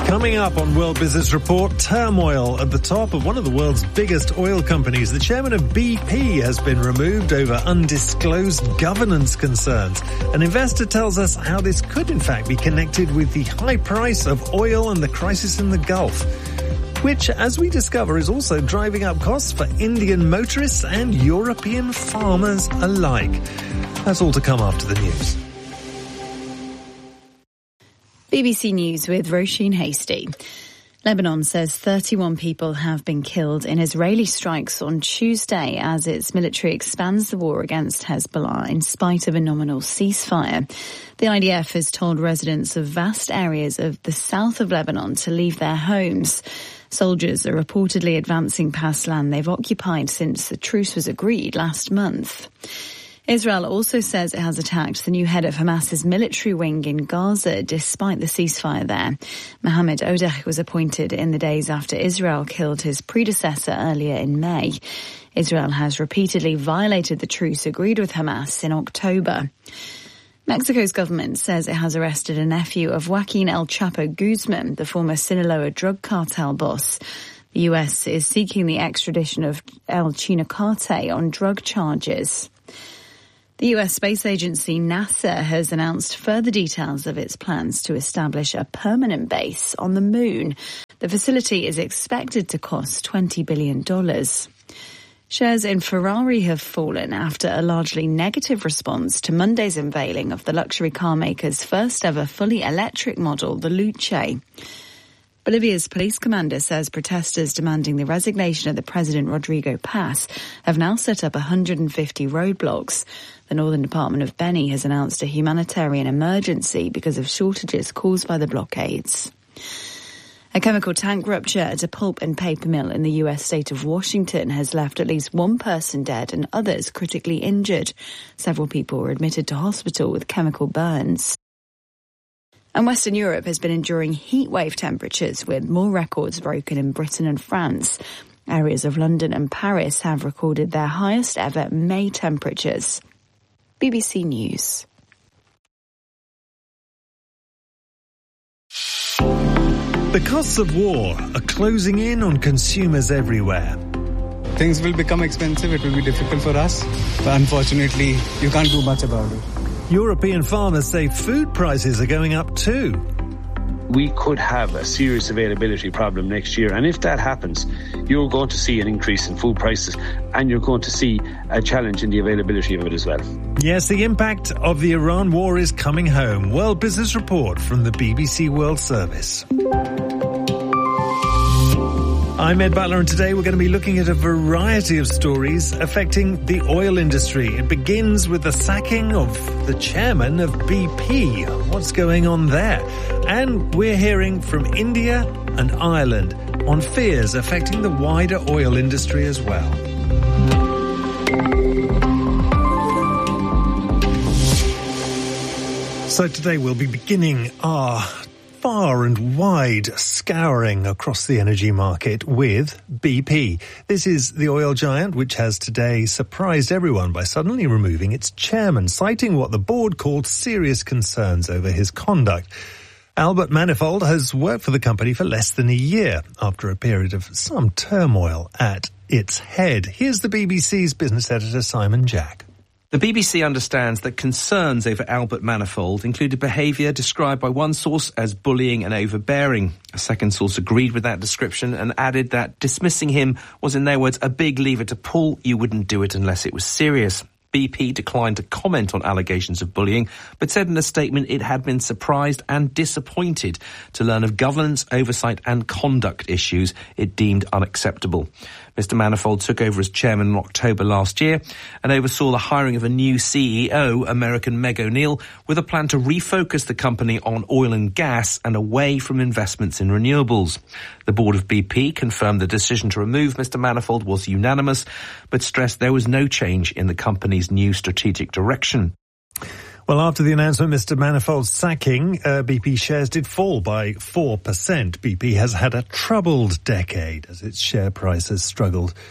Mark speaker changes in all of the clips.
Speaker 1: Coming up on World Business Report, turmoil at the top of one of the world's biggest oil companies. The chairman of BP has been removed over undisclosed governance concerns. An investor tells us how this could in fact be connected with the high price of oil and the crisis in the Gulf, which, as we discover, is also driving up costs for Indian motorists and European farmers alike. That's all to come after the news.
Speaker 2: BBC News with Roisin Hasty. Lebanon says 31 people have been killed in Israeli strikes on Tuesday as its military expands the war against Hezbollah in spite of a nominal ceasefire. The IDF has told residents of vast areas of the south of Lebanon to leave their homes. Soldiers are reportedly advancing past land they've occupied since the truce was agreed last month. Israel also says it has attacked the new head of Hamas's military wing in Gaza despite the ceasefire there. Mohammed Odeh was appointed in the days after Israel killed his predecessor earlier in May. Israel has repeatedly violated the truce agreed with Hamas in October. Mexico's government says it has arrested a nephew of Joaquin El Chapo Guzman, the former Sinaloa drug cartel boss. The US is seeking the extradition of El Chinacate on drug charges. The US space agency NASA has announced further details of its plans to establish a permanent base on the moon. The facility is expected to cost $20 billion. Shares in Ferrari have fallen after a largely negative response to Monday's unveiling of the luxury car maker's first ever fully electric model, the Luce. Bolivia's police commander says protesters demanding the resignation of the president Rodrigo Paz have now set up 150 roadblocks. The Northern Department of Beni has announced a humanitarian emergency because of shortages caused by the blockades. A chemical tank rupture at a pulp and paper mill in the U.S. state of Washington has left at least one person dead and others critically injured. Several people were admitted to hospital with chemical burns. And Western Europe has been enduring heatwave temperatures with more records broken in Britain and France. Areas of London and Paris have recorded their highest ever May temperatures. BBC News.
Speaker 1: The costs of war are closing in on consumers everywhere.
Speaker 3: Things will become expensive, it will be difficult for us, but unfortunately you can't do much about it.
Speaker 1: European farmers say food prices are going up too.
Speaker 4: We could have a serious availability problem next year, and if that happens, you're going to see an increase in food prices and you're going to see a challenge in the availability of it as well.
Speaker 1: Yes, the impact of the Iran war is coming home. World Business Report from the BBC World Service. I'm Ed Butler, and today we're going to be looking at a variety of stories affecting the oil industry. It begins with the sacking of the chairman of BP. What's going on there? And we're hearing from India and Ireland on fears affecting the wider oil industry as well. So today we'll be beginning our far and wide scouring across the energy market with BP. This is the oil giant which has today surprised everyone by suddenly removing its chairman, citing what the board called serious concerns over his conduct. Albert Manifold has worked for the company for less than a year after a period of some turmoil at its head. Here's the BBC's business editor, Simon Jack.
Speaker 5: The BBC understands that concerns over Albert Manifold included behaviour described by one source as bullying and overbearing. A second source agreed with that description and added that dismissing him was, in their words, a big lever to pull. You wouldn't do it unless it was serious. BP declined to comment on allegations of bullying, but said in a statement it had been surprised and disappointed to learn of governance, oversight and conduct issues it deemed unacceptable. Mr. Manifold took over as chairman in October last year and oversaw the hiring of a new CEO, American Meg O'Neill, with a plan to refocus the company on oil and gas and away from investments in renewables. The board of BP confirmed the decision to remove Mr. Manifold was unanimous, but stressed there was no change in the company's new strategic direction.
Speaker 1: Well, after the announcement, Mr. Manifold's sacking, BP shares did fall by 4%. BP has had a troubled decade as its share price has struggled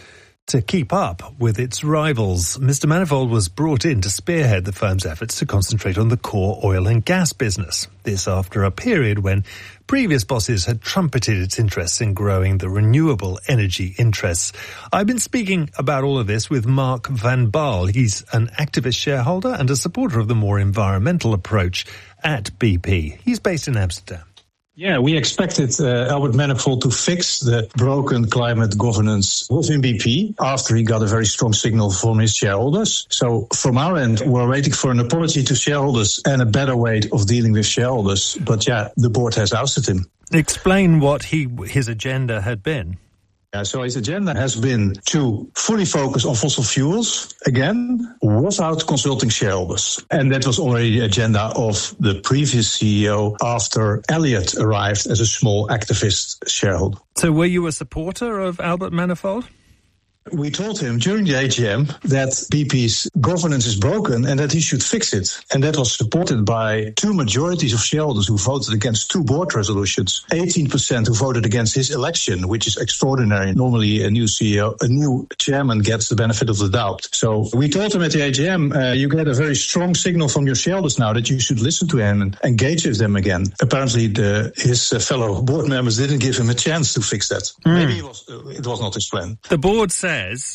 Speaker 1: to keep up with its rivals. Mr. Manifold was brought in to spearhead the firm's efforts to concentrate on the core oil and gas business. This after a period when previous bosses had trumpeted its interests in growing the renewable energy interests. I've been speaking about all of this with Mark van Baal. He's an activist shareholder and a supporter of the more environmental approach at BP. He's based in Amsterdam.
Speaker 6: Yeah, we expected Albert Manifold to fix the broken climate governance within BP after he got a very strong signal from his shareholders. So from our end, we're waiting for an apology to shareholders and a better way of dealing with shareholders. But yeah, the board has ousted him.
Speaker 1: Explain what his agenda had been.
Speaker 6: Yeah, so his agenda has been to fully focus on fossil fuels, again, without consulting shareholders. And that was already the agenda of the previous CEO after Elliott arrived as a small activist shareholder.
Speaker 1: So were you a supporter of Albert Manifold?
Speaker 6: We told him during the AGM that BP's governance is broken and that he should fix it. And that was supported by two majorities of shareholders who voted against two board resolutions. 18% who voted against his election, which is extraordinary. Normally a new CEO, a new chairman gets the benefit of the doubt. So we told him at the AGM, you get a very strong signal from your shareholders now that you should listen to him and engage with them again. Apparently his fellow board members didn't give him a chance to fix that. Maybe it was not his plan.
Speaker 1: The board says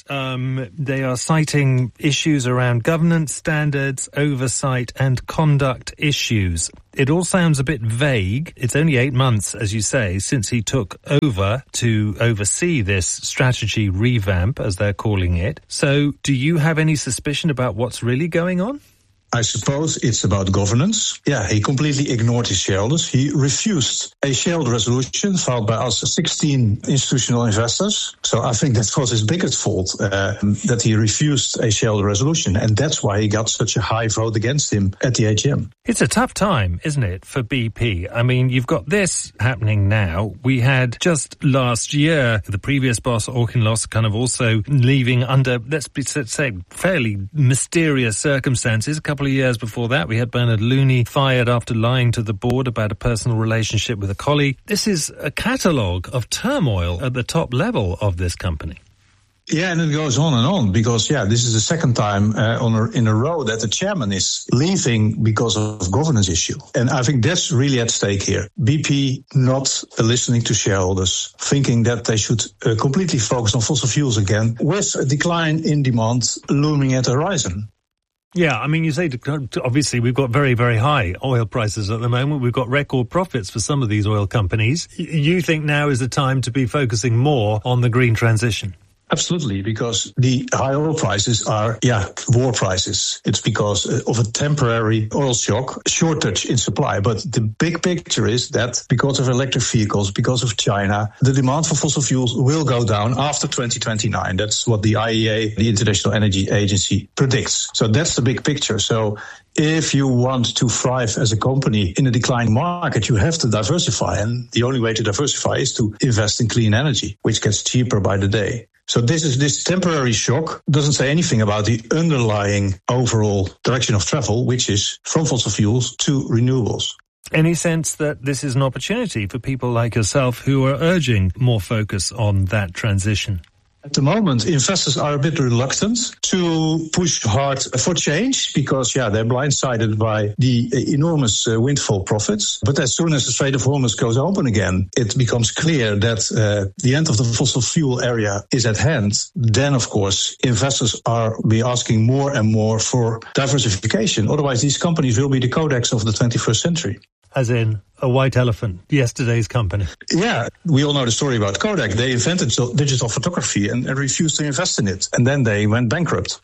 Speaker 1: they are citing issues around governance standards, oversight and conduct issues. It all sounds a bit vague. It's only 8 months, as you say, since he took over to oversee this strategy revamp, as they're calling it. So do you have any suspicion about what's really going on?
Speaker 6: I suppose it's about governance. Yeah, he completely ignored his shareholders. He refused a shareholder resolution filed by us 16 institutional investors. So I think that was his biggest fault, that he refused a shareholder resolution. And that's why he got such a high vote against him at the AGM.
Speaker 1: It's a tough time, isn't it, for BP? I mean, you've got this happening now. We had just last year, the previous boss, Auchinleck, kind of also leaving under, let's say, fairly mysterious circumstances. A couple of years before that, we had Bernard Looney fired after lying to the board about a personal relationship with a colleague. This is a catalogue of turmoil at the top level of this company.
Speaker 6: Yeah, and it goes on and on because, this is the second time in a row that the chairman is leaving because of governance issue. And I think that's really at stake here. BP not listening to shareholders, thinking that they should completely focus on fossil fuels again with a decline in demand looming at the horizon.
Speaker 1: Yeah, I mean, you say, obviously, we've got very, very high oil prices at the moment. We've got record profits for some of these oil companies. You think now is the time to be focusing more on the green transition?
Speaker 6: Absolutely, because the high oil prices are, war prices. It's because of a temporary oil shock, shortage in supply. But the big picture is that because of electric vehicles, because of China, the demand for fossil fuels will go down after 2029. That's what the IEA, the International Energy Agency, predicts. So that's the big picture. So if you want to thrive as a company in a declining market, you have to diversify. And the only way to diversify is to invest in clean energy, which gets cheaper by the day. So this temporary shock doesn't say anything about the underlying overall direction of travel, which is from fossil fuels to renewables.
Speaker 1: Any sense that this is an opportunity for people like yourself who are urging more focus on that transition?
Speaker 6: At the moment, investors are a bit reluctant to push hard for change because, they're blindsided by the enormous windfall profits. But as soon as the Strait of Hormuz goes open again, it becomes clear that the end of the fossil fuel area is at hand. Then, of course, investors are be asking more and more for diversification. Otherwise, these companies will be the Kodaks of the 21st century.
Speaker 1: As in a white elephant, yesterday's company.
Speaker 6: Yeah, we all know the story about Kodak. They invented digital photography and refused to invest in it. And then they went bankrupt.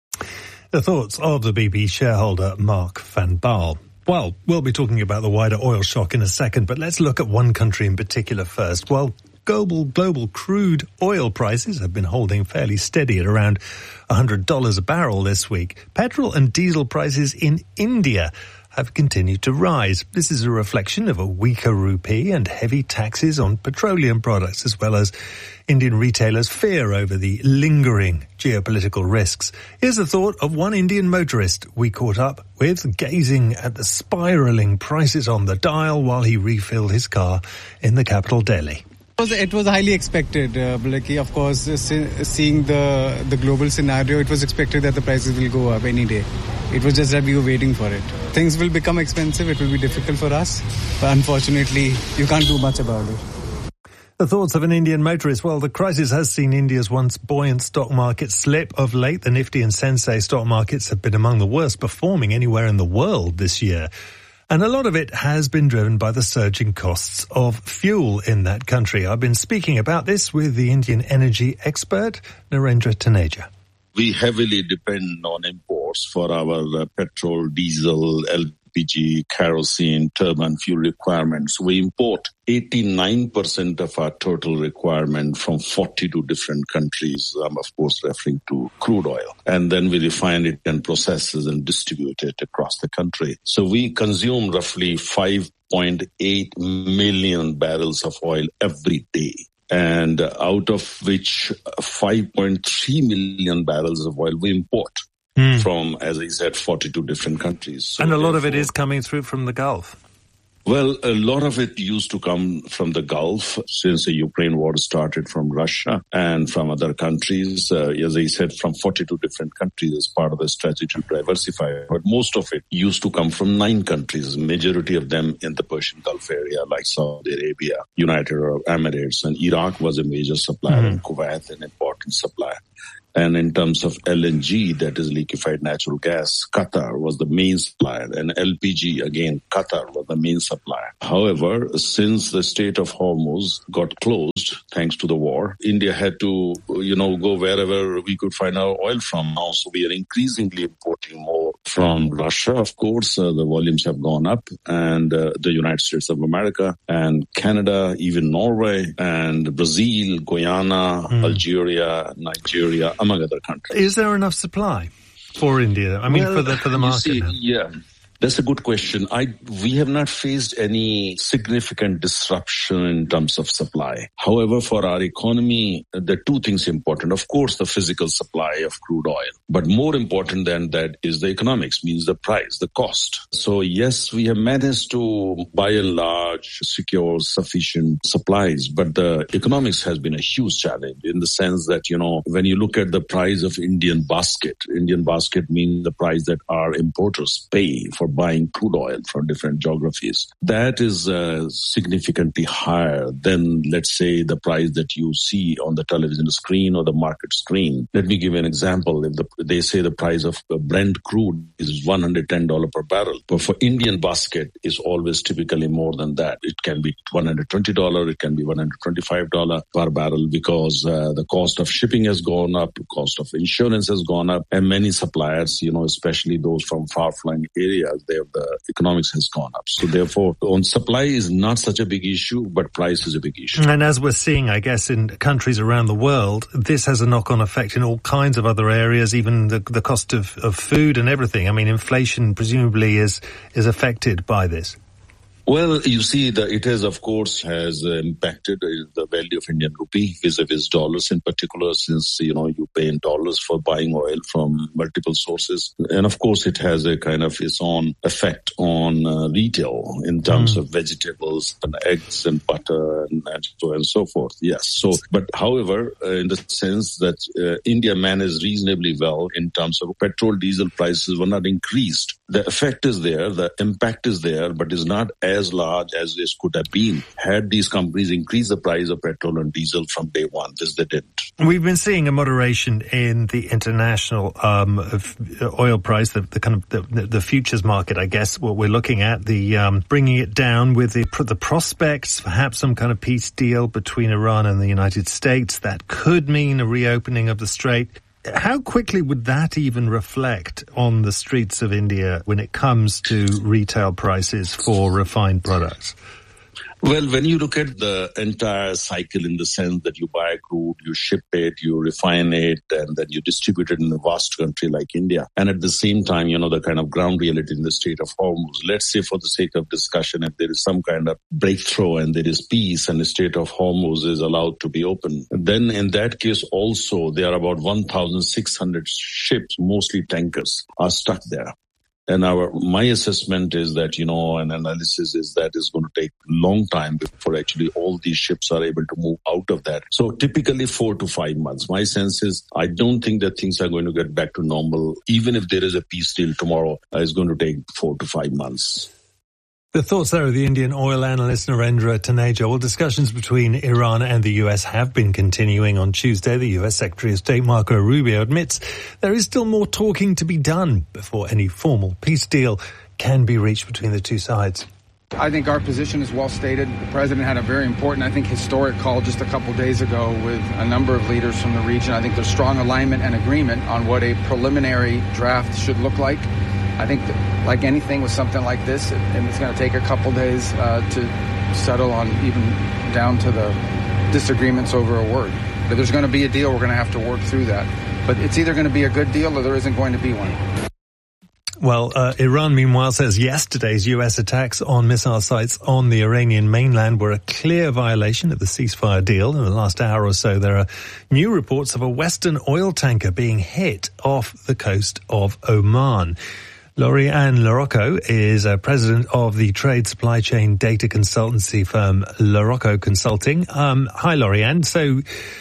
Speaker 1: The thoughts of the BP shareholder Mark van Baal. Well, we'll be talking about the wider oil shock in a second, but let's look at one country in particular first. Well, global crude oil prices have been holding fairly steady at around $100 a barrel this week. Petrol and diesel prices in India have continued to rise. This is a reflection of a weaker rupee and heavy taxes on petroleum products, as well as Indian retailers' fear over the lingering geopolitical risks. Here's the thought of one Indian motorist we caught up with, gazing at the spiralling prices on the dial while he refilled his car in the capital, Delhi.
Speaker 3: It was highly expected, Blakey. Of course, seeing the global scenario, it was expected that the prices will go up any day. It was just that we were waiting for it. Things will become expensive. It will be difficult for us. But unfortunately, you can't do much about it.
Speaker 1: The thoughts of an Indian motorist. Well, the crisis has seen India's once buoyant stock market slip of late. The Nifty and Sensex stock markets have been among the worst performing anywhere in the world this year. And a lot of it has been driven by the surging costs of fuel in that country. I've been speaking about this with the Indian energy expert, Narendra Taneja.
Speaker 7: We heavily depend on imports for our petrol, diesel, LPG, kerosene, turbine fuel requirements. We import 89% of our total requirement from 42 different countries. I'm, of course, referring to crude oil. And then we refine it and process it and distribute it across the country. So we consume roughly 5.8 million barrels of oil every day. And out of which 5.3 million barrels of oil we import from, as I said, 42 different countries. So
Speaker 1: and a lot of it is coming through from the Gulf.
Speaker 7: Well, a lot of it used to come from the Gulf since the Ukraine war started, from Russia and from other countries. As I said, from 42 different countries as part of the strategy to diversify. But most of it used to come from 9 countries, majority of them in the Persian Gulf area, like Saudi Arabia, United Arab Emirates, and Iraq was a major supplier, and Kuwait an important supplier. And in terms of LNG, that is liquefied natural gas, Qatar was the main supplier. And LPG, again, Qatar was the main supplier. However, since the Strait of Hormuz got closed, thanks to the war, India had to, go wherever we could find our oil from now. So we are increasingly importing more from Russia, of course. The volumes have gone up. And the United States of America and Canada, even Norway and Brazil, Guyana, Algeria, Nigeria, among other countries.
Speaker 1: Is there enough supply for India? I mean, for the market?
Speaker 7: Yeah. That's a good question. We have not faced any significant disruption in terms of supply. However, for our economy, there are 2 things important. Of course, the physical supply of crude oil. But more important than that is the economics, means the price, the cost. So yes, we have managed to, by and large, secure sufficient supplies. But the economics has been a huge challenge in the sense that, when you look at the price of Indian basket means the price that our importers pay for buying crude oil from different geographies. That is significantly higher than, let's say, the price that you see on the television screen or the market screen. Let me give you an example. If they say the price of Brent crude is $110 per barrel, but for Indian basket is always typically more than that. It can be $120, it can be $125 per barrel because the cost of shipping has gone up, the cost of insurance has gone up, and many suppliers, especially those from far-flung areas, the economics has gone up. So therefore, on supply is not such a big issue, but price is a big issue.
Speaker 1: And as we're seeing, I guess, in countries around the world, this has a knock-on effect in all kinds of other areas, even the cost of food and everything. I mean, inflation presumably is affected by this.
Speaker 7: Well, you see, it has, of course, impacted the value of Indian rupee vis-a-vis dollars in particular, since, you pay in dollars for buying oil from multiple sources. And, of course, it has a kind of its own effect on retail in terms of vegetables and eggs and butter and so on and so forth. Yes. So, but however, in the sense that India managed reasonably well in terms of petrol, diesel prices were not increased. The effect is there, the impact is there, but is not as large as this could have been had these companies increased the price of petrol and diesel from day one. This they didn't.
Speaker 1: We've been seeing a moderation in the international oil price, the futures market, I guess, what we're looking at, the bringing it down with the prospects, perhaps some kind of peace deal between Iran and the United States. That could mean a reopening of the Strait. How quickly would that even reflect on the streets of India when it comes to retail prices for refined products?
Speaker 7: Well, when you look at the entire cycle in the sense that you buy crude, you ship it, you refine it, and then you distribute it in a vast country like India. And at the same time, the kind of ground reality in the Strait of Hormuz. Let's say for the sake of discussion, if there is some kind of breakthrough and there is peace and the Strait of Hormuz is allowed to be open, then in that case also there are about 1,600 ships, mostly tankers, are stuck there. And my assessment is that, an analysis is that it's going to take a long time before actually all these ships are able to move out of that. So typically 4 to 5 months. My sense is I don't think that things are going to get back to normal. Even if there is a peace deal tomorrow, it's going to take 4 to 5 months.
Speaker 1: The thoughts there of the Indian oil analyst Narendra Taneja. Well, discussions between Iran and the US have been continuing. On Tuesday, the US Secretary of State Marco Rubio admits there is still more talking to be done before any formal peace deal can be reached between the two sides.
Speaker 8: I think our position is well stated. The president had a very important, I think, historic call just a couple days ago with a number of leaders from the region. I think there's strong alignment and agreement on what a preliminary draft should look like. I think that, like anything with something like this, it's going to take a couple days to settle on, even down to the disagreements over a word. But there's going to be a deal. We're going to have to work through that. But it's either going to be a good deal or there isn't going to be one.
Speaker 1: Well, Iran, meanwhile, says yesterday's U.S. attacks on missile sites on the Iranian mainland were a clear violation of the ceasefire deal. In the last hour or so, there are new reports of a Western oil tanker being hit off the coast of Oman. Lauriane Larocco is president of the trade supply chain data consultancy firm Larocco Consulting. Hi, Lauriane. So,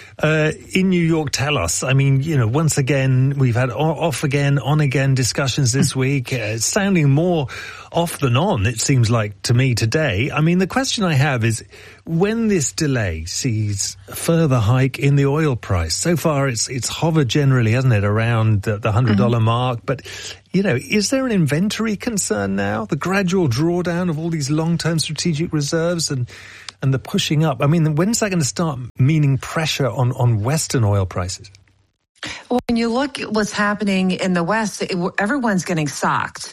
Speaker 1: in New York, tell us, once again, we've had off again, on again discussions this week. It's sounding more off than on, it seems like to me today. The question I have is, when this delay sees a further hike in the oil price, so far it's hovered generally, hasn't it, around the $100 mark, but is there an inventory concern now? The gradual drawdown of all these long-term strategic reserves and the pushing up. When's that going to start meaning pressure on Western oil prices?
Speaker 9: Well, when you look at what's happening in the West, everyone's getting socked.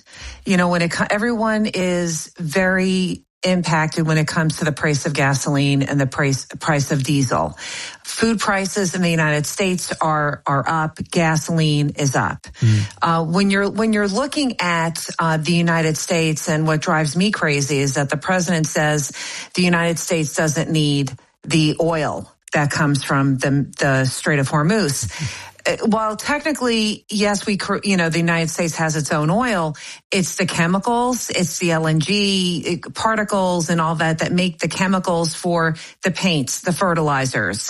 Speaker 9: Everyone is very impacted when it comes to the price of gasoline and the price of diesel. Food prices in the United States are up. Gasoline is up. When you're looking at the United States, and what drives me crazy is that the president says the United States doesn't need the oil that comes from the Strait of Hormuz. While technically, yes, the United States has its own oil, it's the chemicals, it's the LNG particles and all that make the chemicals for the paints, the fertilizers,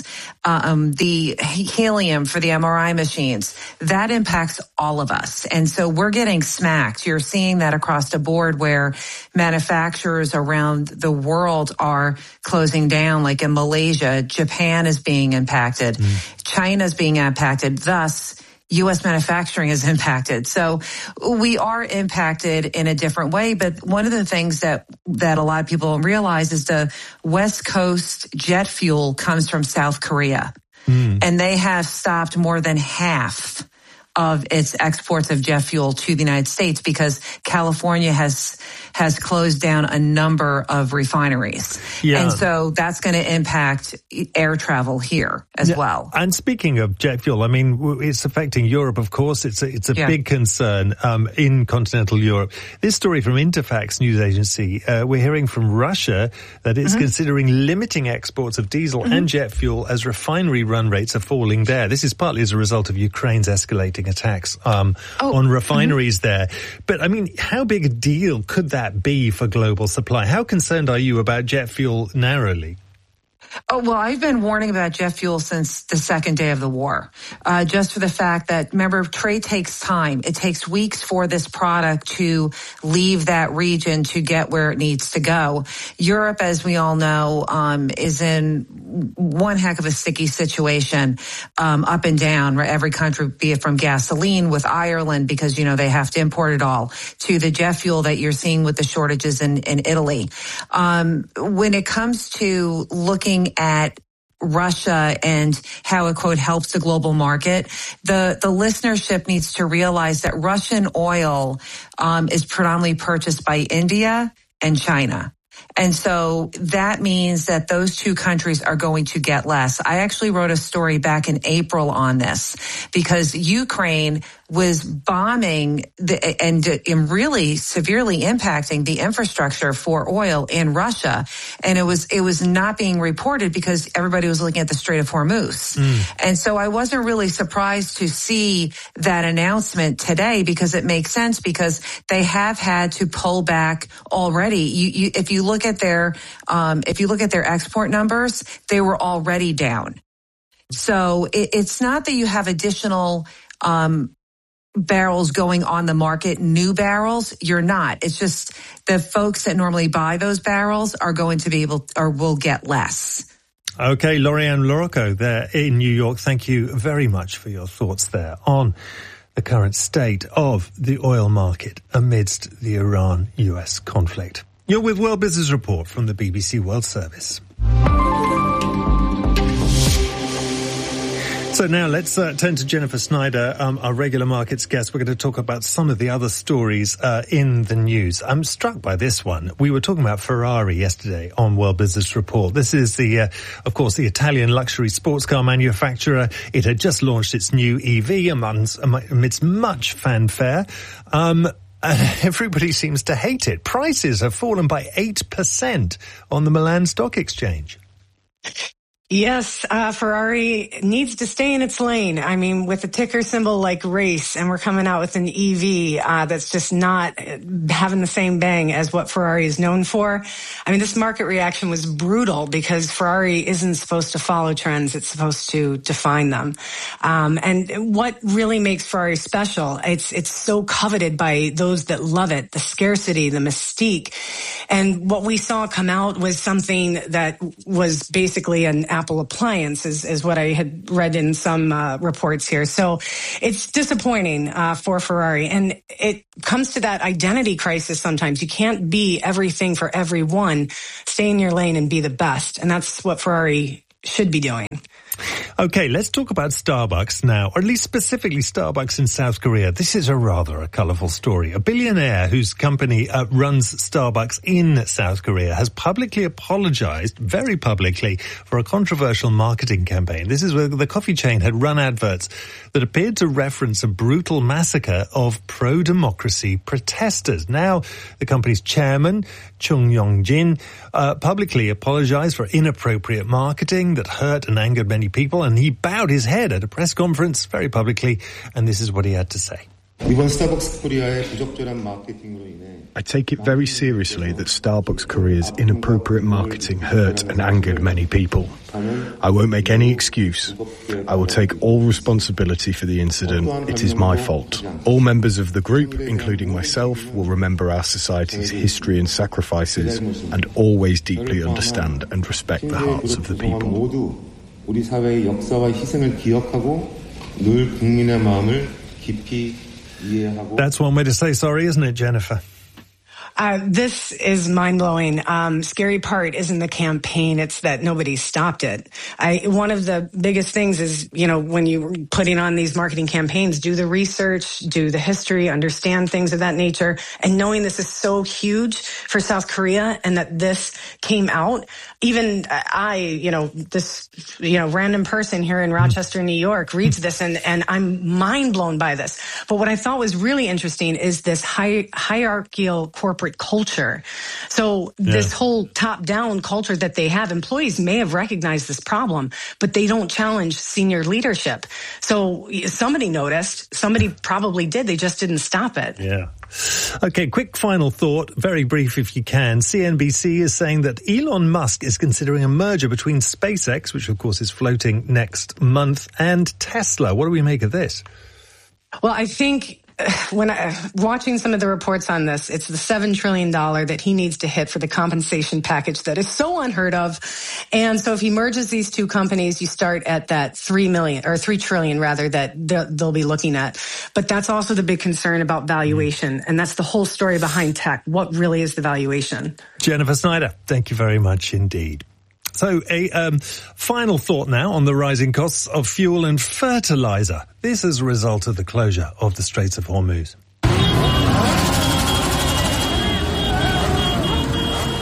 Speaker 9: the helium for the MRI machines. That impacts all of us. And so we're getting smacked. You're seeing that across the board where manufacturers around the world are closing down, like in Malaysia. Japan is being impacted. China's being impacted. Thus, U.S. manufacturing is impacted. So we are impacted in a different way. But one of the things that a lot of people don't realize is the West Coast jet fuel comes from South Korea. And they have stopped more than half of its exports of jet fuel to the United States because California has closed down a number of refineries. And so that's going to impact air travel here as well.
Speaker 1: And speaking of jet fuel, it's affecting Europe, of course. It's a big concern in continental Europe. This story from Interfax news agency, we're hearing from Russia that it's considering limiting exports of diesel and jet fuel as refinery run rates are falling there. This is partly as a result of Ukraine's escalating attacks on refineries there. But how big a deal could that be for global supply? How concerned are you about jet fuel narrowly?
Speaker 9: Oh, well, I've been warning about jet fuel since the second day of the war, just for the fact that, remember, trade takes time. It takes weeks for this product to leave that region to get where it needs to go. Europe, as we all know, is in one heck of a sticky situation, up and down, right? Every country, be it from gasoline with Ireland, because, they have to import it all, to the jet fuel that you're seeing with the shortages in Italy. When it comes to looking at Russia and how it, quote, helps the global market, the listenership needs to realize that Russian oil is predominantly purchased by India and China. And so that means that those two countries are going to get less. I actually wrote a story back in April on this because Ukraine was bombing and really severely impacting the infrastructure for oil in Russia. And it was not being reported because everybody was looking at the Strait of Hormuz. And so I wasn't really surprised to see that announcement today because it makes sense because they have had to pull back already. If you look at their export numbers, they were already down. So it's not that you have additional barrels going on the market, new barrels. You're not. It's just the folks that normally buy those barrels are going to be able or will get less.
Speaker 1: Okay, Lorianne Loroco there in New York. Thank you very much for your thoughts there on the current state of the oil market amidst the Iran-US conflict. You're with World Business Report from the BBC World Service. So now let's turn to Jennifer Snyder, our regular markets guest. We're going to talk about some of the other stories in the news. I'm struck by this one. We were talking about Ferrari yesterday on World Business Report. This is of course, the Italian luxury sports car manufacturer. It had just launched its new EV amidst much fanfare. Everybody seems to hate it. Prices have fallen by 8% on the Milan Stock Exchange.
Speaker 10: Yes, Ferrari needs to stay in its lane. I mean, with a ticker symbol like race, and we're coming out with an EV that's just not having the same bang as what Ferrari is known for. I mean, this market reaction was brutal because Ferrari isn't supposed to follow trends. It's supposed to define them. And what really makes Ferrari special, it's so coveted by those that love it, the scarcity, the mystique. And what we saw come out was something that was basically an Apple appliance is what I had read in some reports here. So it's disappointing for Ferrari. And it comes to that identity crisis sometimes. You can't be everything for everyone. Stay in your lane and be the best. And that's what Ferrari should be doing.
Speaker 1: Okay, let's talk about Starbucks now, or at least specifically Starbucks in South Korea. This is a colourful story. A billionaire whose company runs Starbucks in South Korea has publicly apologized, very publicly, for a controversial marketing campaign. This is where the coffee chain had run adverts that appeared to reference a brutal massacre of pro-democracy protesters. Now, the company's chairman, Chung Yong-jin, publicly apologized for inappropriate marketing that hurt and angered many people, and he bowed his head at a press conference very publicly, and this is what he had to say.
Speaker 11: I take it very seriously that Starbucks Korea's inappropriate marketing hurt and angered many people. I won't make any excuse. I will take all responsibility for the incident. It is my fault. All members of the group, including myself, will remember our society's history and sacrifices and always deeply understand and respect the hearts of the people.
Speaker 12: 우리 사회의 역사와 희생을 기억하고 늘 국민의 마음을 깊이 이해하고.
Speaker 1: That's one way to say sorry, isn't it, Jennifer?
Speaker 10: This is mind-blowing. Scary part isn't the campaign, it's that nobody stopped it. One of the biggest things is, when you're putting on these marketing campaigns, do the research, do the history, understand things of that nature. And knowing this is so huge for South Korea and that this came out, even this random person here in Rochester, New York reads this and I'm mind blown by this. But what I thought was really interesting is this hierarchical corporate culture. So this whole top-down culture that they have, employees may have recognized this problem, but they don't challenge senior leadership. So somebody noticed, somebody probably did, they just didn't stop it.
Speaker 1: Yeah. Okay, quick final thought, very brief if you can. CNBC is saying that Elon Musk is considering a merger between SpaceX, which of course is floating next month, and Tesla. What do we make of this?
Speaker 10: Well, I think when watching some of the reports on this, it's the $7 trillion that he needs to hit for the compensation package that is so unheard of. And so if he merges these two companies, you start at that $3 trillion rather that they'll be looking at. But that's also the big concern about valuation. And that's the whole story behind tech. What really is the valuation?
Speaker 1: Jennifer Snyder, thank you very much indeed. So a final thought now on the rising costs of fuel and fertilizer. This is a result of the closure of the Straits of Hormuz.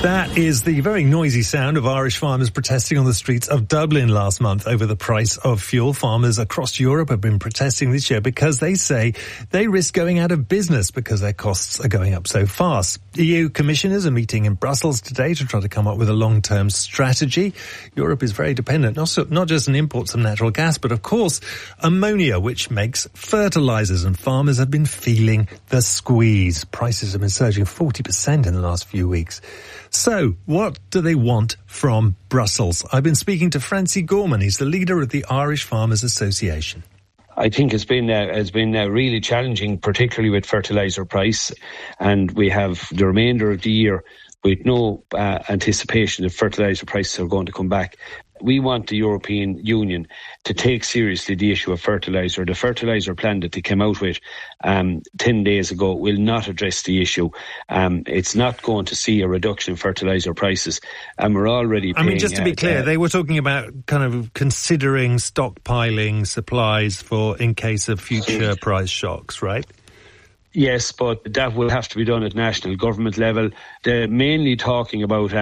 Speaker 1: That is the very noisy sound of Irish farmers protesting on the streets of Dublin last month over the price of fuel. Farmers across Europe have been protesting this year because they say they risk going out of business because their costs are going up so fast. EU commissioners are meeting in Brussels today to try to come up with a long-term strategy. Europe is very dependent, not just on imports of natural gas, but of course ammonia, which makes fertilizers, and farmers have been feeling the squeeze. Prices have been surging 40% in the last few weeks. So, what do they want from Brussels? I've been speaking to Francie Gorman. He's the leader of the Irish Farmers Association.
Speaker 4: I think it's been really challenging, particularly with fertiliser price, and we have the remainder of the year with no anticipation that fertiliser prices are going to come back. We want the European Union to take seriously the issue of fertiliser. The fertiliser plan that they came out with 10 days ago will not address the issue. It's not going to see a reduction in fertiliser prices. And we're already paying...
Speaker 1: just to be clear, they were talking about kind of considering stockpiling supplies for in case of future price shocks, right?
Speaker 4: Yes, but that will have to be done at national government level. They're mainly talking about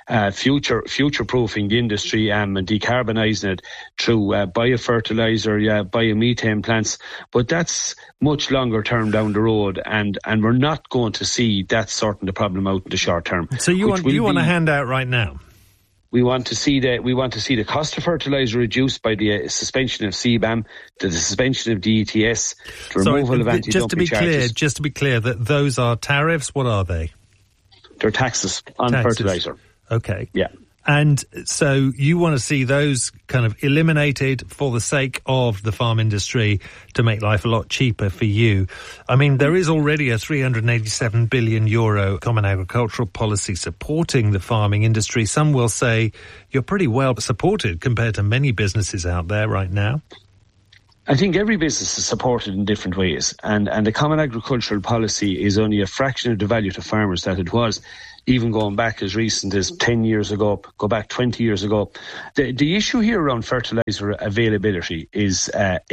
Speaker 4: future-proofing the industry and decarbonising it through biofertiliser, biomethane plants. But that's much longer term down the road, and we're not going to see that sorting the problem out in the short term.
Speaker 1: So you want a handout right now?
Speaker 4: We want to see the cost of fertiliser reduced by the suspension of CBAM, the suspension of the ETS, the removal of anti-dumping charges.
Speaker 1: Just to be clear, that those are tariffs. What are they?
Speaker 4: They're taxes on fertiliser.
Speaker 1: Okay.
Speaker 4: Yeah.
Speaker 1: And so you want to see those kind of eliminated for the sake of the farm industry to make life a lot cheaper for you. I mean, there is already a €387 billion common agricultural policy supporting the farming industry. Some will say you're pretty well supported compared to many businesses out there right now.
Speaker 4: I think every business is supported in different ways, and the common agricultural policy is only a fraction of the value to farmers that it was, even going back as recent as 10 years ago, go back 20 years ago. The issue here around fertiliser availability is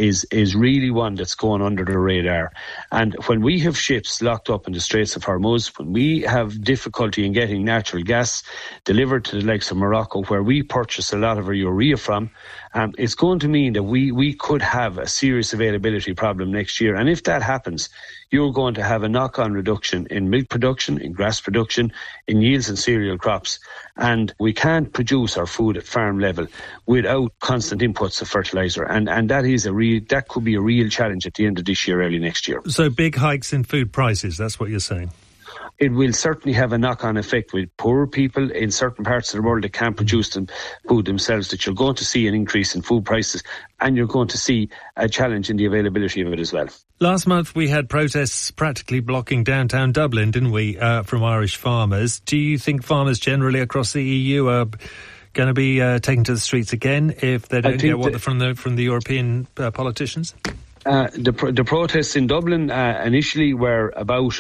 Speaker 4: really one that's going under the radar. And when we have ships locked up in the Straits of Hormuz, when we have difficulty in getting natural gas delivered to the likes of Morocco, where we purchase a lot of our urea from, it's going to mean that we could have a serious availability problem next year. And if that happens, you're going to have a knock-on reduction in milk production, in grass production, in yields and cereal crops. And we can't produce our food at farm level without constant inputs of fertiliser. And that could be a real challenge at the end of this year, early next year.
Speaker 1: So big hikes in food prices, that's what you're saying?
Speaker 4: It will certainly have a knock-on effect with poorer people in certain parts of the world that can't produce food themselves, that you're going to see an increase in food prices, and you're going to see a challenge in the availability of it as well.
Speaker 1: Last month we had protests practically blocking downtown Dublin, didn't we, from Irish farmers. Do you think farmers generally across the EU are going to be taken to the streets again if they don't get what from the European politicians?
Speaker 4: The protests in Dublin initially were about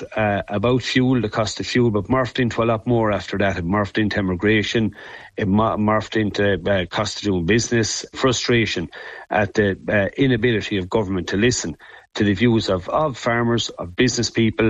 Speaker 4: fuel, the cost of fuel, but morphed into a lot more after that. It morphed into immigration, it morphed into cost of doing business, frustration at the inability of government to listen to the views of farmers, of business people,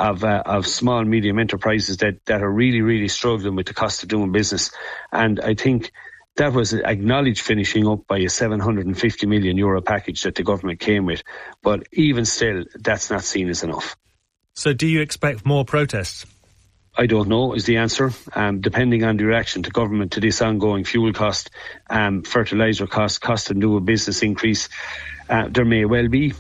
Speaker 4: of small and medium enterprises that are really, really struggling with the cost of doing business. And I think that was acknowledged finishing up by a €750 million package that the government came with. But even still, that's not seen as enough.
Speaker 1: So do you expect more protests?
Speaker 4: I don't know is the answer. Depending on the reaction to government to this ongoing fuel cost, fertiliser cost of doing business increase, there may well be.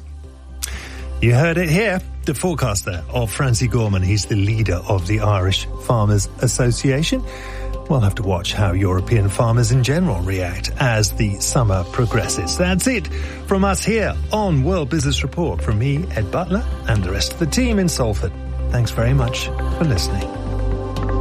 Speaker 1: You heard it here. The forecaster of Francie Gorman. He's the leader of the Irish Farmers Association. We'll have to watch how European farmers in general react as the summer progresses. That's it from us here on World Business Report. From me, Ed Butler, and the rest of the team in Salford. Thanks very much for listening.